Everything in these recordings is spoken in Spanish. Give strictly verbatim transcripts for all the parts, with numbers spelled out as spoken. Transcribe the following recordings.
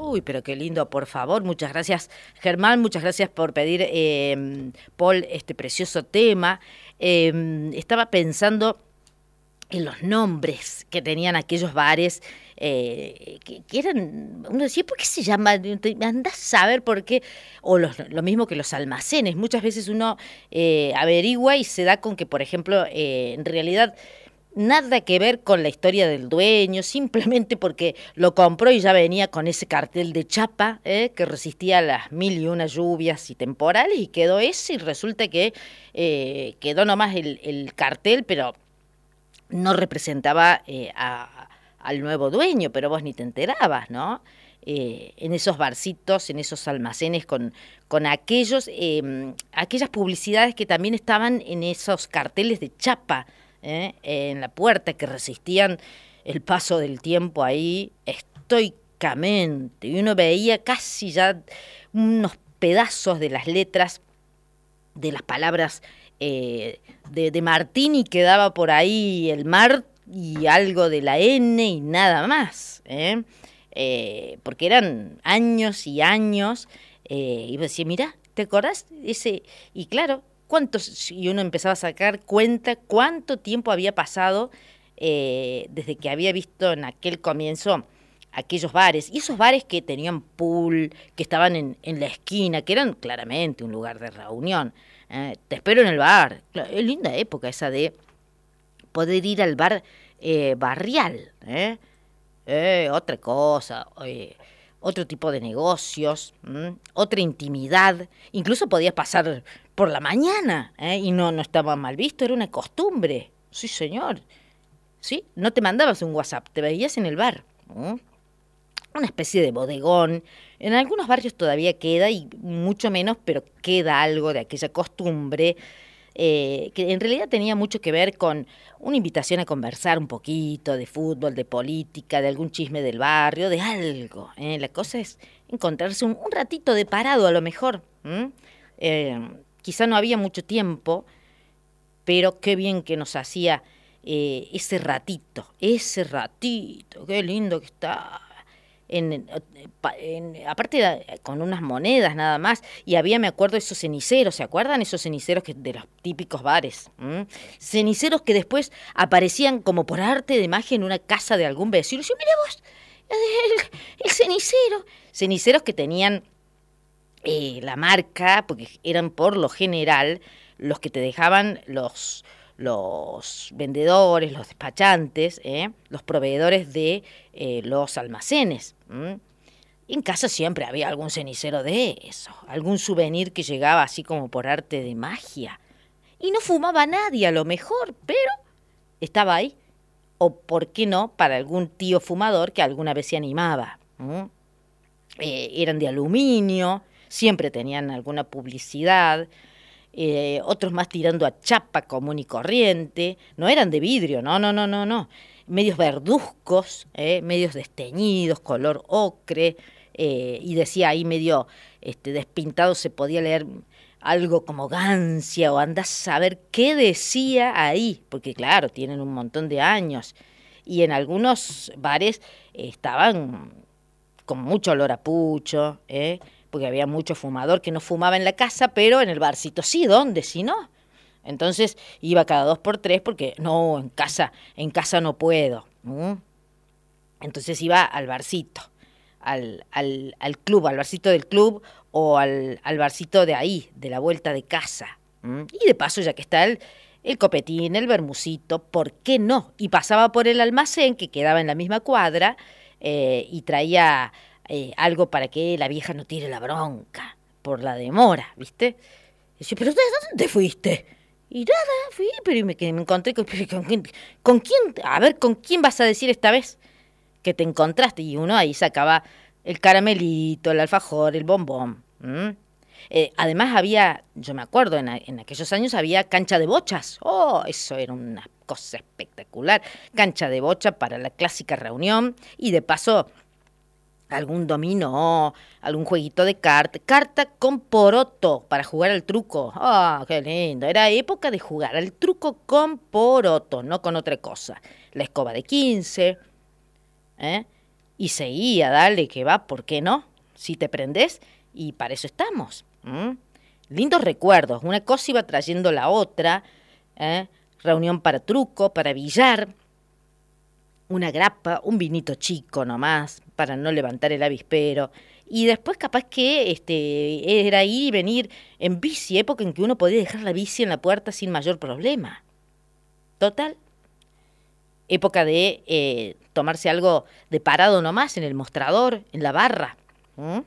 Uy, pero qué lindo, por favor. Muchas gracias, Germán. Muchas gracias por pedir, eh, Paul, este precioso tema. Eh, estaba pensando en los nombres que tenían aquellos bares, eh, que, que eran, uno decía, ¿por qué se llama? Andás a saber por qué, o los- lo mismo que los almacenes. Muchas veces uno eh, averigua y se da con que, por ejemplo, eh, en realidad nada que ver con la historia del dueño, simplemente porque lo compró y ya venía con ese cartel de chapa, ¿eh? Que resistía a las mil y una lluvias y temporales, y quedó ese, y resulta que eh, quedó nomás el, el cartel, pero no representaba eh, a- al nuevo dueño, pero vos ni te enterabas, ¿no? Eh, en esos barcitos, en esos almacenes con, con aquellos, eh, aquellas publicidades que también estaban en esos carteles de chapa, ¿eh? En la puerta, que resistían el paso del tiempo ahí estoicamente. Y uno veía casi ya unos pedazos de las letras de las palabras, eh, de, de Martini, quedaba por ahí el mar y algo de la N y nada más, ¿eh? Eh, porque eran años y años, eh, y vos decís, mirá, ¿te acordás? Ese, y claro, ¿cuántos? Y uno empezaba a sacar cuenta cuánto tiempo había pasado, eh, desde que había visto en aquel comienzo aquellos bares, y esos bares que tenían pool, que estaban en, en la esquina, que eran claramente un lugar de reunión. Eh, te espero en el bar. Claro, es linda época esa de poder ir al bar, eh, barrial, ¿eh? Eh, otra cosa, eh, otro tipo de negocios, ¿m? Otra intimidad. Incluso podías pasar por la mañana, ¿eh? Y no, no estaba mal visto, era una costumbre. Sí, señor. Sí, no te mandabas un WhatsApp, te veías en el bar. ¿M? Una especie de bodegón. En algunos barrios todavía queda, y mucho menos, pero queda algo de aquella costumbre, eh, que en realidad tenía mucho que ver con una invitación a conversar un poquito de fútbol, de política, de algún chisme del barrio, de algo. ¿Eh? La cosa es encontrarse un, un ratito de parado a lo mejor. ¿M? Eh, quizá no había mucho tiempo, pero qué bien que nos hacía, eh, ese ratito, ese ratito, qué lindo que está. En, en- pa- en- aparte era con unas monedas nada más, y había, me acuerdo, esos ceniceros, ¿se acuerdan? Esos ceniceros que, de los típicos bares. ¿M? Ceniceros que después aparecían como por arte de magia en una casa de algún vecino. Y yo, mira vos, el, el cenicero. Ceniceros que tenían, eh, la marca, porque eran por lo general los que te dejaban los, los vendedores, los despachantes, ¿eh? Los proveedores de, eh, los almacenes. ¿M? En casa siempre había algún cenicero de eso, algún souvenir que llegaba así como por arte de magia. Y no fumaba nadie a lo mejor, pero estaba ahí. O por qué no, para algún tío fumador que alguna vez se animaba. ¿M? Eh, eran de aluminio, siempre tenían alguna publicidad, eh, otros más tirando a chapa común y corriente, no eran de vidrio, no, no, no, no, no, medios verduzcos, eh, medios desteñidos, color ocre, eh, y decía ahí medio, este, despintado, se podía leer algo como gancia, o andás a saber qué decía ahí, porque claro, tienen un montón de años, y en algunos bares, eh, estaban con mucho olor a pucho, ¿eh? Porque había mucho fumador que no fumaba en la casa, pero en el barcito sí, ¿dónde? Si no. Entonces iba cada dos por tres porque no, en casa, en casa no puedo. ¿M? Entonces iba al barcito, al, al, al club, al barcito del club, o al, al barcito de ahí, de la vuelta de casa. ¿M? Y de paso, ya que está el, el copetín, el bermucito, ¿por qué no? Y pasaba por el almacén, que quedaba en la misma cuadra, eh, y traía, eh, algo para que la vieja no tire la bronca por la demora, ¿viste? Y yo, ¿pero de dónde fuiste? Y nada, fui, pero y me, que me encontré con, pero ¿con quién, con quién? A ver, ¿con quién vas a decir esta vez que te encontraste? Y uno ahí sacaba el caramelito, el alfajor, el bombón. ¿M? Eh, además había, yo me acuerdo, en, a- en aquellos años había cancha de bochas. Oh, eso era una cosa espectacular. Cancha de bocha para la clásica reunión, y de paso algún dominó, algún jueguito de carta, carta con poroto para jugar al truco. Ah, qué lindo. Era época de jugar al truco con poroto, no con otra cosa. La escoba de quince, ¿eh? y seguía, dale, que va, ¿por qué no? Si te prendés, y para eso estamos. ¿Mm? Lindos recuerdos, una cosa iba trayendo la otra, ¿eh? Reunión para truco, para billar, una grapa, un vinito chico nomás, para no levantar el avispero, y después capaz que este era ir y venir en bici, época en que uno podía dejar la bici en la puerta sin mayor problema. Total, época de eh, tomarse algo de parado nomás en el mostrador, en la barra. ¿Mm?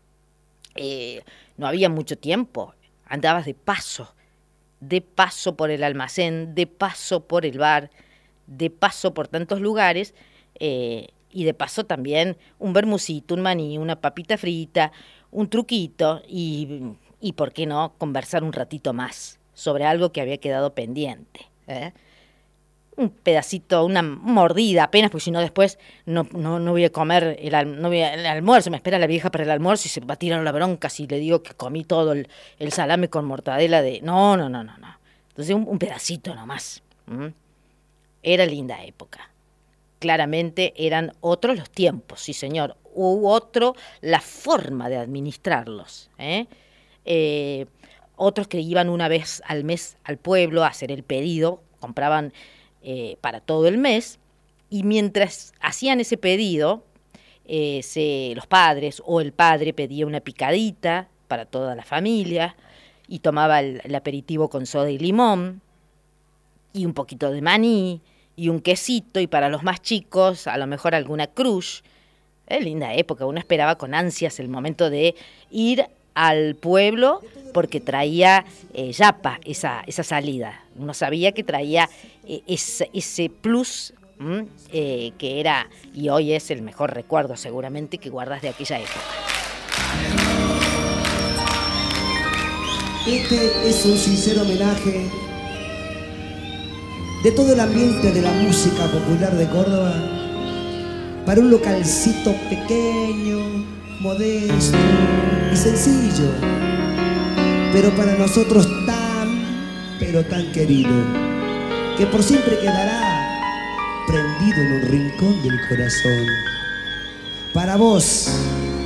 Eh, no había mucho tiempo, andabas de paso, de paso por el almacén, de paso por el bar, de paso por tantos lugares, eh, y de paso también un bermucito, un maní, una papita frita, un truquito, y, y por qué no, conversar un ratito más sobre algo que había quedado pendiente, ¿eh? Un pedacito, una mordida apenas, porque si no después no, no, no voy a comer el, al, no voy a, el almuerzo, me espera la vieja para el almuerzo y se va a tirar la bronca si le digo que comí todo el, el salame con mortadela de... No, no, no, no, no. Entonces un, un pedacito nomás. ¿Mm? Era linda época. Claramente eran otros los tiempos, sí señor. Hubo otro la forma de administrarlos. ¿eh? Eh, otros que iban una vez al mes al pueblo a hacer el pedido, compraban... Eh, para todo el mes, y mientras hacían ese pedido, eh, se, los padres o el padre pedía una picadita para toda la familia y tomaba el, el aperitivo con soda y limón y un poquito de maní y un quesito, y para los más chicos a lo mejor alguna crush. Es linda época, uno esperaba con ansias el momento de ir al pueblo porque traía eh, yapa esa, esa salida. Uno sabía que traía eh, ese, ese plus eh, que era, y hoy es el mejor recuerdo seguramente que guardas de aquella época. Este es un sincero homenaje de todo el ambiente de la música popular de Córdoba para un localcito pequeño, modesto y sencillo, pero para nosotros tan, pero tan querido, que por siempre quedará prendido en un rincón del corazón. Para vos,